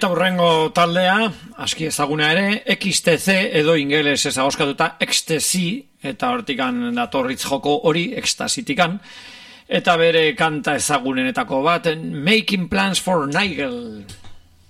Eta hurrengo taldea, aski ezaguna ere, XTC edo ingeles ezagoskatuta Ecstasy, eta hortikan datorritz joko hori, Ecstasy-tikan, eta bere kanta ezagunenetako bat, Making Plans for Nigel.